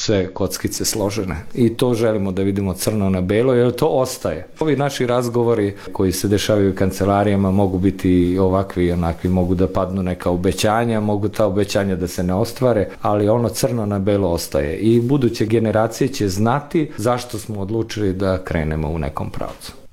sve kockice složene. I to želimo da vidimo crno na belo, jer to ostaje. Ovi naši razgovori koji se dešavaju u kancelarijama mogu biti ovakvi i onakvi, mogu da padnu neka obećanja, mogu ta obećanja da se ne ostvare, ali ono crno na belo ostaje. I buduće generacije će znati zašto smo odlučili da krenemo u nekom pravcu.